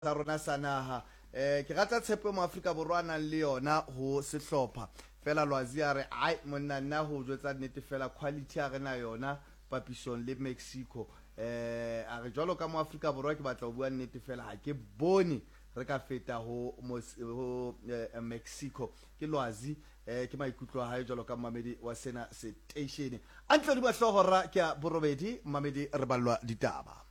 tsa rona sa naha ke rata tshepo mo Afrika Borwa a nang le yona ho sehlopha fela Lwazi a re ai monna nna ho jwetsa nnete fela quality a rena yona papisong le Mexico a re jwalo ka mo Afrika Borwa ke batla ho bua nnete fela ha ke bone re ka feta ho Mexico ke Lwazi ke maikutlo a hae jwalo ka mamedi wa sena station antle di ba hlohora ke a borobedi mamedi re ballwa ditaba.